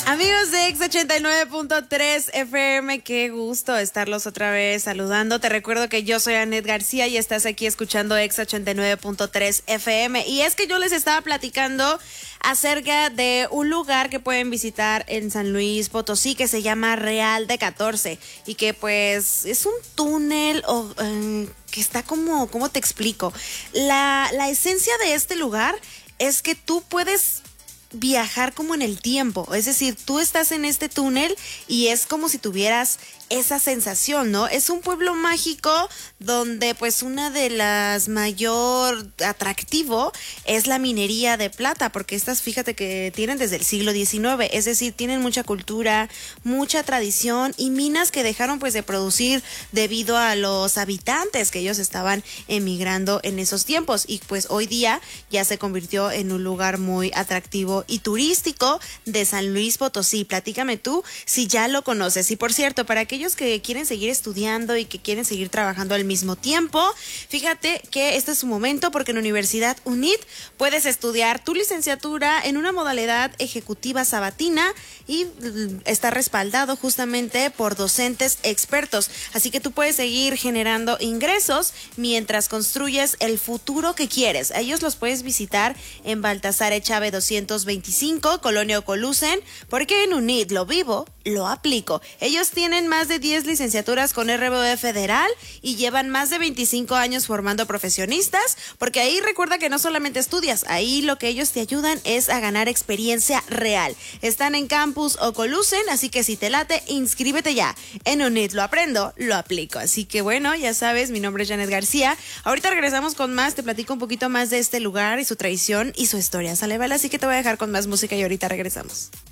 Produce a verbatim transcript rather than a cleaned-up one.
Amigos de Exa ochenta y nueve punto tres F M, qué gusto estarlos otra vez saludando. Te recuerdo que yo soy Anet García y estás aquí escuchando Exa ochenta y nueve punto tres F M. Y es que yo les estaba platicando acerca de un lugar que pueden visitar en San Luis Potosí que se llama Real de catorce y que pues es un túnel o, eh, que está como, ¿cómo te explico? La, la esencia de este lugar es que tú puedes viajar como en el tiempo, es decir, tú estás en este túnel y es como si tuvieras esa sensación, ¿no? Es un pueblo mágico donde pues una de las mayor atractivo es la minería de plata, porque estas, fíjate que tienen desde el siglo diecinueve, es decir, tienen mucha cultura, mucha tradición y minas que dejaron pues de producir debido a los habitantes que ellos estaban emigrando en esos tiempos y pues hoy día ya se convirtió en un lugar muy atractivo y turístico de San Luis Potosí. Platícame tú si ya lo conoces. Y por cierto, para aquellos que quieren seguir estudiando y que quieren seguir trabajando al mismo tiempo, fíjate que este es su momento porque en Universidad UNIT puedes estudiar tu licenciatura en una modalidad ejecutiva sabatina y está respaldado justamente por docentes expertos. Así que tú puedes seguir generando ingresos mientras construyes el futuro que quieres. A ellos los puedes visitar en Baltasar Echave doscientos veinticinco, Colonia Ocolusen, porque en UNIT lo vivo, lo aplico. Ellos tienen más de diez licenciaturas con R B O E federal y llevan más de veinticinco años formando profesionistas, porque ahí recuerda que no solamente estudias, ahí lo que ellos te ayudan es a ganar experiencia real. Están en Campus Ocolusen, así que si te late, inscríbete ya. En UNIT lo aprendo, lo aplico. Así que bueno, ya sabes, mi nombre es Janet García. Ahorita regresamos con más, te platico un poquito más de este lugar y su tradición y su historia, ¿sale? Vale, así que te voy a dejar con más música y ahorita regresamos.